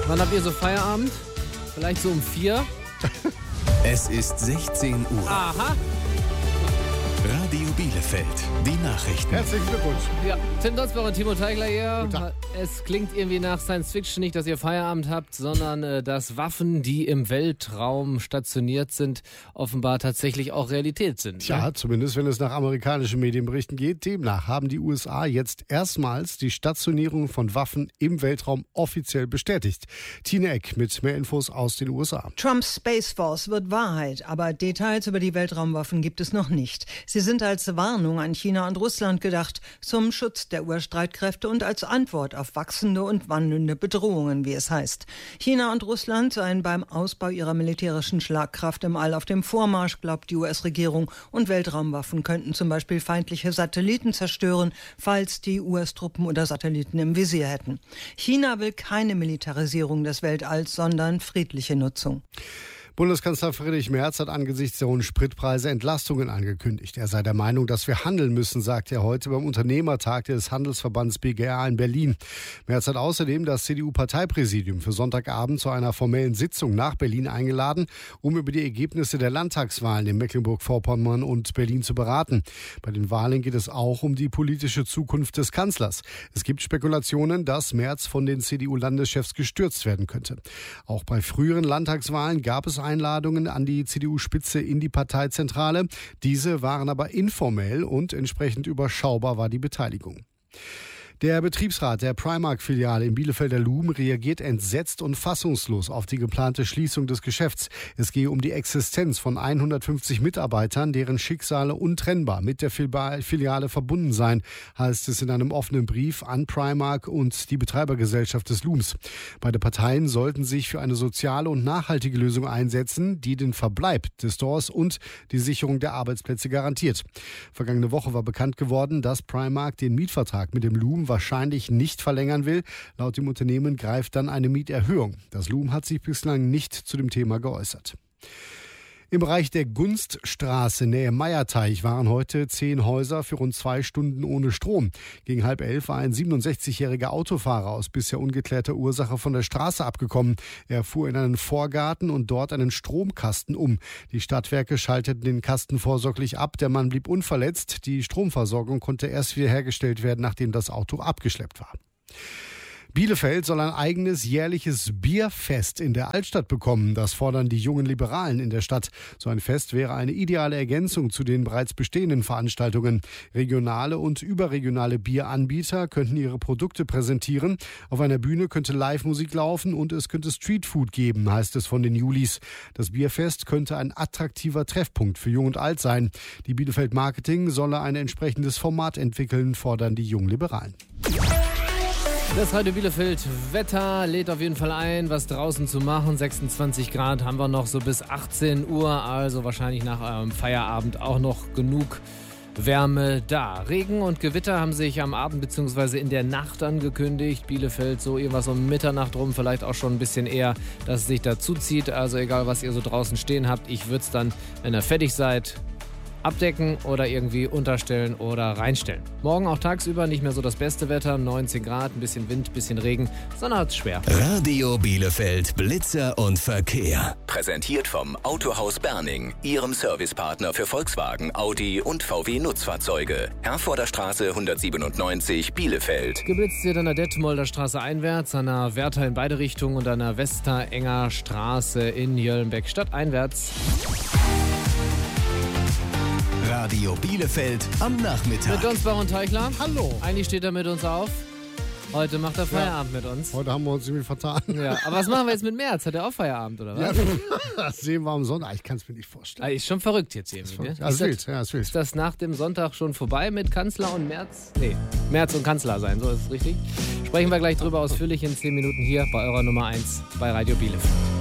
Wann habt ihr so Feierabend? Vielleicht so um 4? Es ist 16 Uhr. Aha. Radio Bielefeld, die Nachrichten. Herzlichen Glückwunsch. Ja, Tim Dotzbach und Timo Teigler hier. Es klingt irgendwie nach Science Fiction, nicht, dass ihr Feierabend habt, sondern dass Waffen, die im Weltraum stationiert sind, offenbar tatsächlich auch Realität sind. Tja, ne? zumindest wenn es nach amerikanischen Medienberichten geht. Demnach haben die USA jetzt erstmals die Stationierung von Waffen im Weltraum offiziell bestätigt. Tine Eck mit mehr Infos aus den USA. Trumps Space Force wird Wahrheit, aber Details über die Weltraumwaffen gibt es noch nicht. Sie sind als Warnung an China und Russland gedacht, zum Schutz der Urstreitkräfte und als Antwort auf wachsende und wandelnde Bedrohungen, wie es heißt. China und Russland seien beim Ausbau ihrer militärischen Schlagkraft im All auf dem Vormarsch, glaubt die US-Regierung, und Weltraumwaffen könnten zum Beispiel feindliche Satelliten zerstören, falls die US-Truppen oder Satelliten im Visier hätten. China will keine Militarisierung des Weltalls, sondern friedliche Nutzung. Bundeskanzler Friedrich Merz hat angesichts der hohen Spritpreise Entlastungen angekündigt. Er sei der Meinung, dass wir handeln müssen, sagt er heute beim Unternehmertag des Handelsverbands BGA in Berlin. Merz hat außerdem das CDU-Parteipräsidium für Sonntagabend zu einer formellen Sitzung nach Berlin eingeladen, um über die Ergebnisse der Landtagswahlen in Mecklenburg-Vorpommern und Berlin zu beraten. Bei den Wahlen geht es auch um die politische Zukunft des Kanzlers. Es gibt Spekulationen, dass Merz von den CDU-Landeschefs gestürzt werden könnte. Auch bei früheren Landtagswahlen gab es Einladungen an die CDU-Spitze in die Parteizentrale. Diese waren aber informell und entsprechend überschaubar war die Beteiligung. Der Betriebsrat der Primark-Filiale im Bielefelder Loom reagiert entsetzt und fassungslos auf die geplante Schließung des Geschäfts. Es gehe um die Existenz von 150 Mitarbeitern, deren Schicksale untrennbar mit der Filiale verbunden seien, heißt es in einem offenen Brief an Primark und die Betreibergesellschaft des Looms. Beide Parteien sollten sich für eine soziale und nachhaltige Lösung einsetzen, die den Verbleib des Stores und die Sicherung der Arbeitsplätze garantiert. Vergangene Woche war bekannt geworden, dass Primark den Mietvertrag mit dem Loom wahrscheinlich nicht verlängern will. Laut dem Unternehmen greift dann eine Mieterhöhung. Das Loom hat sich bislang nicht zu dem Thema geäußert. Im Bereich der Gunststraße nähe Meierteich waren heute 10 Häuser für rund 2 Stunden ohne Strom. Gegen 10:30 war ein 67-jähriger Autofahrer aus bisher ungeklärter Ursache von der Straße abgekommen. Er fuhr in einen Vorgarten und dort einen Stromkasten um. Die Stadtwerke schalteten den Kasten vorsorglich ab. Der Mann blieb unverletzt. Die Stromversorgung konnte erst wiederhergestellt werden, nachdem das Auto abgeschleppt war. Bielefeld soll ein eigenes jährliches Bierfest in der Altstadt bekommen. Das fordern die jungen Liberalen in der Stadt. So ein Fest wäre eine ideale Ergänzung zu den bereits bestehenden Veranstaltungen. Regionale und überregionale Bieranbieter könnten ihre Produkte präsentieren. Auf einer Bühne könnte Live-Musik laufen und es könnte Streetfood geben, heißt es von den Julis. Das Bierfest könnte ein attraktiver Treffpunkt für Jung und Alt sein. Die Bielefeld Marketing solle ein entsprechendes Format entwickeln, fordern die jungen Liberalen. Das Radio Bielefeld Wetter lädt auf jeden Fall ein, was draußen zu machen. 26 Grad haben wir noch so bis 18 Uhr, also wahrscheinlich nach eurem Feierabend auch noch genug Wärme da. Regen und Gewitter haben sich am Abend bzw. in der Nacht angekündigt. Bielefeld so irgendwas um Mitternacht rum, vielleicht auch schon ein bisschen eher, dass es sich dazu zieht. Also egal, was ihr so draußen stehen habt, ich würde es dann, wenn ihr fertig seid, abdecken oder irgendwie unterstellen oder reinstellen. Morgen auch tagsüber nicht mehr so das beste Wetter, 19 Grad, ein bisschen Wind, ein bisschen Regen, sondern hat's schwer. Radio Bielefeld Blitzer und Verkehr. Präsentiert vom Autohaus Berning, Ihrem Servicepartner für Volkswagen, Audi und VW Nutzfahrzeuge. Herforder Straße 197 Bielefeld. Geblitzt wird an der Detmolder Straße einwärts, an der Wärter in beide Richtungen und an der Westerenger Straße in Jöllenbeck stadteinwärts. Radio Bielefeld am Nachmittag. Mit Dotzbach und Teigler. Hallo. Eigentlich steht er mit uns auf. Heute macht er Feierabend mit uns. Heute haben wir uns irgendwie vertan. Ja, aber was machen wir jetzt mit Merz? Hat er auch Feierabend, oder was? Ja, das sehen wir am Sonntag. Ich kann es mir nicht vorstellen. Ist schon verrückt jetzt irgendwie. Ne? Ja, ist wild. Ist das nach dem Sonntag schon vorbei mit Kanzler und Merz? Nee, Merz und Kanzler sein, so ist es richtig. Sprechen wir gleich drüber ausführlich in 10 Minuten hier bei eurer Nummer 1 bei Radio Bielefeld.